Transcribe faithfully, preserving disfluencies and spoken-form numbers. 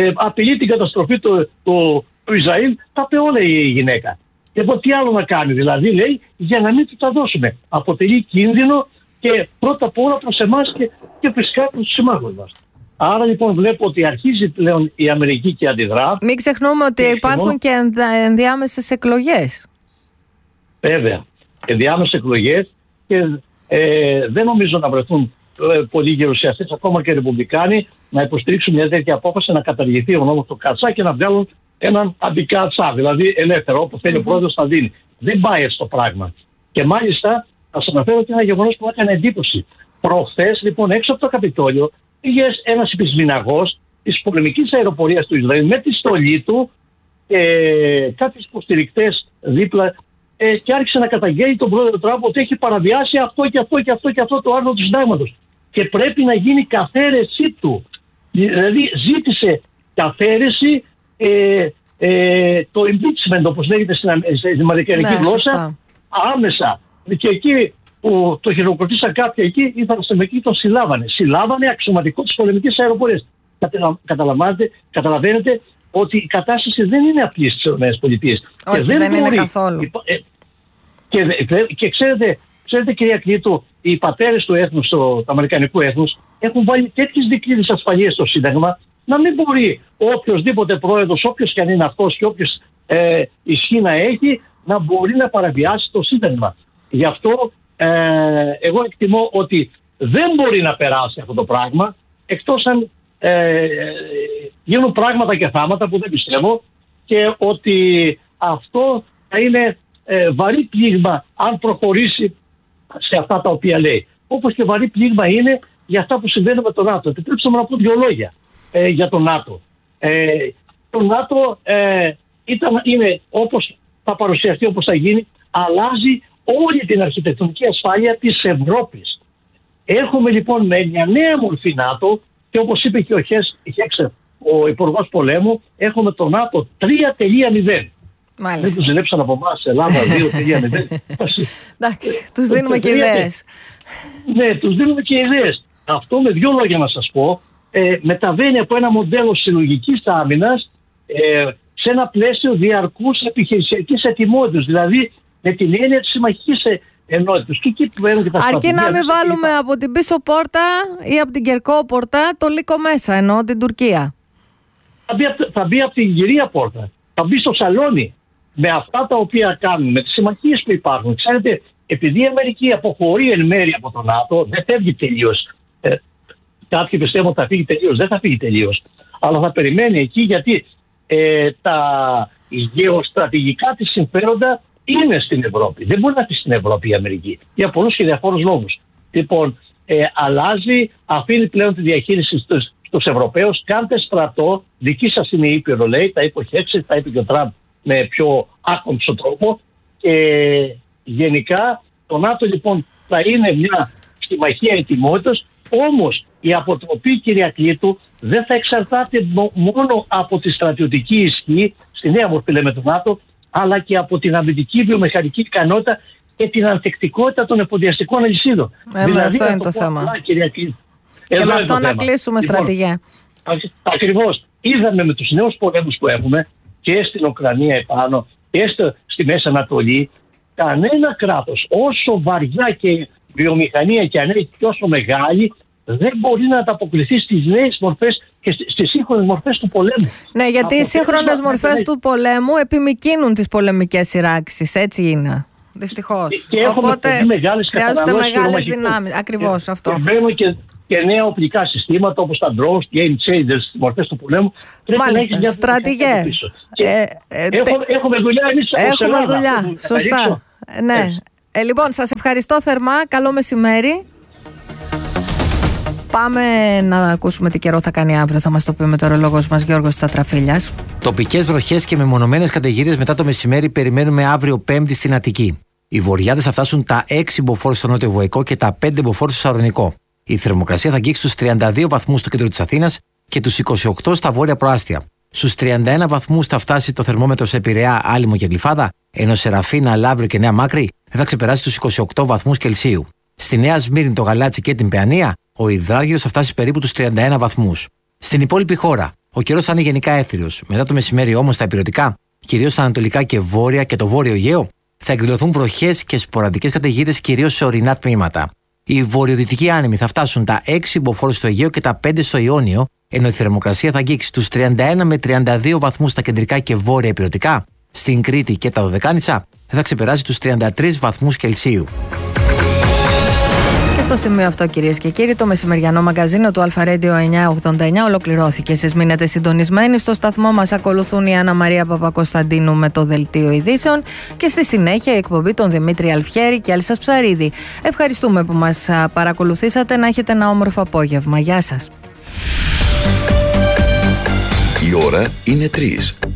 ε, απειλεί την καταστροφή του, του, του Ισραήλ, τα είπε όλα η γυναίκα. Και από τι άλλο να κάνει, δηλαδή λέει, για να μην του τα δώσουμε. Αποτελεί κίνδυνο και πρώτα απ' όλα προς εμάς και, και φυσικά προς τους συμμάχους μας. Άρα λοιπόν βλέπω ότι αρχίζει πλέον η Αμερική και αντιδρά. Μην ξεχνούμε ότι και υπάρχουν και ενδιάμεσες εκλογές. Βέβαια, ενδιάμεσες εκλογές και ε, δεν νομίζω να βρεθούν ε, πολλοί γερουσιαστές, ακόμα και ρεπουμπλικάνοι, να υποστηρίξουν μια τέτοια απόφαση να καταργηθεί ο νόμος του Κατσά και να βγάλουν έναν αντικάτσά, δηλαδή ελεύθερο, όπως θέλει mm-hmm. ο πρόεδρος θα δίνει. Δεν πάει έτσι το πράγμα. Και μάλιστα θα σας αναφέρω ότι είναι ένα γεγονός που μου έκανε εντύπωση. Προχθές λοιπόν έξω από το Καπιτόλιο πήγε ένας επισμηναγός της πολεμικής αεροπορίας του Ισραήλ με τη στολή του ε, κάποιους υποστηρικτές δίπλα ε, και άρχισε να καταγγέλει τον πρόεδρο Τραμπ ότι έχει παραβιάσει αυτό και αυτό και αυτό και αυτό το άρθρο του συντάγματος. Και πρέπει να γίνει καθαίρεσή του. Δηλαδή ζήτησε καθαίρεση ε, ε, το impeachment, όπως λέγεται στην αμερικανική ναι, γλώσσα, άμεσα. Και εκεί που το χειροκροτήσαν κάποιοι εκεί, ήρθαν στην Αμερική και τον συλλάβανε. Συλλάβανε αξιωματικό της πολεμικής αεροπορίας. Καταλαβαίνετε, καταλαβαίνετε ότι η κατάσταση δεν είναι απλή στις ΗΠΑ. Όχι, και δεν, δεν είναι καθόλου. Και, και, και ξέρετε, ξέρετε, κυρία Κλήτου, οι πατέρες του έθνους, του αμερικανικού έθνους, έχουν βάλει τέτοιες δικλείδες ασφαλείας στο Σύνταγμα, να μην μπορεί οποιοδήποτε πρόεδρος, όποιος και αν είναι αυτός και όποιος ε, ισχύ να έχει, να μπορεί να παραβιάσει το Σύνταγμα. Γι' αυτό ε, εγώ εκτιμώ ότι δεν μπορεί να περάσει αυτό το πράγμα, εκτός αν ε, γίνουν πράγματα και θάματα που δεν πιστεύω, και ότι αυτό θα είναι ε, βαρύ πλήγμα αν προχωρήσει σε αυτά τα οποία λέει. Όπως και βαρύ πλήγμα είναι για αυτά που συμβαίνουν με το ΝΑΤΟ. Επιτρέψτε μου να πω δύο λόγια ε, για το ΝΑΤΟ. Ε, το ΝΑΤΟ ε, ήταν, είναι όπως θα παρουσιαστεί, όπως θα γίνει, αλλάζει όλη την αρχιτεκτονική ασφάλεια της Ευρώπης. Έχουμε λοιπόν με μια νέα μορφή ΝΑΤΟ και όπως είπε και ο Χέξερ, ο Υπουργός Πολέμου, έχουμε το ΝΑΤΟ τρία τελεία μηδέν. Μάλιστα. Δεν τους ζηλέψαν από εμάς, Ελλάδα δύο τελεία μηδέν. Εντάξει, τους δίνουμε και ιδέες. Ναι, τους δίνουμε και ιδέες. Αυτό με δύο λόγια να σας πω, ε, μεταβαίνει από ένα μοντέλο συλλογικής άμυνας ε, σε ένα πλαίσιο διαρκούς επιχειρησιακής ετοιμότητας. Δηλαδή με την έννοια της συμμαχικής ενότητας. Και εκεί που και τα αρκεί να μην βάλουμε είπα. από την πίσω πόρτα ή από την κερκόπορτα το λύκο μέσα, εννοώ την Τουρκία. Θα μπει, θα μπει από την κυρία πόρτα. Θα μπει στο σαλόνι. Με αυτά τα οποία κάνουν, με τις συμμαχίες που υπάρχουν. Ξέρετε, επειδή η Αμερική αποχωρεί εν μέρει από το ΝΑΤΟ, δεν φεύγει τελείως. Ε, κάποιοι πιστεύουν ότι θα φύγει τελείως. Δεν θα φύγει τελείως. Αλλά θα περιμένει εκεί, γιατί ε, τα γεωστρατηγικά της συμφέροντα είναι στην Ευρώπη. Δεν μπορεί να πει στην Ευρώπη η Αμερική. Για πολλούς και διαφόρους λόγους. Λοιπόν, ε, αλλάζει, αφήνει πλέον τη διαχείριση στους, στους Ευρωπαίους. Κάντε στρατό, δική σας είναι η Ήπειρο, λέει, τα είπε ο Χέξερ, τα είπε και ο Τραμπ με πιο άκομψο τρόπο. Και γενικά το ΝΑΤΟ λοιπόν θα είναι μια συμμαχία ετοιμότητας, όμως η αποτροπή, κυρία Κλήτου, δεν θα εξαρτάται μόνο από τη στρατιωτική ισχύ, στη νέα μορφή λέμε του ΝΑΤΟ, αλλά και από την αμυντική βιομηχανική ικανότητα και την ανθεκτικότητα των εφοδιαστικών αλυσίδων. Ε, δηλαδή, αυτό είναι το, το θέμα. Απλά, κυρία Κλήτου. Και με αυτό να θέμα. κλείσουμε, λοιπόν, στρατηγέ. Ακριβώς. Είδαμε με τους νέους πολέμους που έχουμε και στην Ουκρανία επάνω και στη Μέση Ανατολή, κανένα κράτος, όσο βαριά και βιομηχανία και αν έχει και όσο μεγάλη, δεν μπορεί να ανταποκριθεί στις νέες μορφές και στις σύγχρονες μορφές του πολέμου. Ναι, γιατί οι σύγχρονες μορφές να... του πολέμου επιμικρύνουν τις πολεμικές σειράξεις. Έτσι είναι. Δυστυχώς. Και Οπότε χρειάζονται μεγάλες δυνάμεις. Ακριβώς και, αυτό. Και και, και νέα οπλικά συστήματα όπως τα drones, game changers, τις μορφές του πολέμου. Μάλιστα, στρατηγέ. Ε, ε, έχουμε, έχουμε δουλειά εμείς ως Ελλάδα. Έχουμε δουλειά, σωστά. Ναι. Ε, λοιπόν, σας ευχαριστώ θερμά. Καλό μεσημέρι. Πάμε να ακούσουμε τι καιρό θα κάνει αύριο. Θα μας το πει ο μετεωρολόγος μας Γιώργος Τσατραφίλιας. Τοπικές βροχές και μεμονωμένες καταιγίδες μετά το μεσημέρι περιμένουμε αύριο Πέμπτη στην Αττική. Οι βορειάδες θα φτάσουν τα έξι μποφόρ στο νότιο Βοϊκό και τα πέντε μποφόρ στο Σαρδονικό. Η θερμοκρασία θα αγγίξει στους τριάντα δύο βαθμούς στο κέντρο της Αθήνας και τους είκοσι οκτώ στα βόρεια προάστια. Στους τριάντα ένα βαθμούς θα φτάσει το θερμόμετρο σε Πειραιά, Άλυμο και Γλυφάδα, ενώ σε Ραφίνα, Λαύριο και Νέα Μάκρη δεν θα ξεπεράσει τους είκοσι οκτώ βαθμούς Κελσίου. Στη Νέα Σμύρνη, το Γαλάτσι και την Παιανία, ο υδράργυρος θα φτάσει περίπου τους τριάντα ένα βαθμούς. Στην υπόλοιπη χώρα, Ο καιρός θα είναι γενικά έθριος. Μετά το μεσημέρι όμως στα ηπειρωτικά, κυρίως στα ανατολικά και βόρεια και το βόρειο Αιγαίο, θα εκδηλωθούν βροχές και σποραδικές καταιγίδες κυρίως σε ορεινά τμήματα. Οι βορειοδυτικοί άνεμοι θα φτάσουν τα έξι μποφόρ στο Αιγαίο και τα πέντε στο Ιόνιο, ενώ η θερμοκρασία θα αγγίξει τους τριάντα ένα με τριάντα δύο βαθμούς στα κεντρικά και βόρεια ηπειρωτικά. Στην Κρήτη και τα Δωδεκάνησα θα ξεπεράσει τους τριάντα τρεις βαθμούς Κελσίου. Στο σημείο αυτό, κυρίες και κύριοι, το μεσημεριανό μαγκαζίνο του Αλφα Radio εννιακόσια ογδόντα εννιά ολοκληρώθηκε. Εσείς μείνετε συντονισμένοι. Στο σταθμό μας ακολουθούν η Άννα Μαρία Παπακοσταντίνου με το Δελτίο Ειδήσεων και στη συνέχεια η εκπομπή των Δημήτρη Αλφιέρη και Άλσας Ψαρίδη. Ευχαριστούμε που μας παρακολουθήσατε. Να έχετε ένα όμορφο απόγευμα. Γεια σας. Η ώρα είναι τρεις.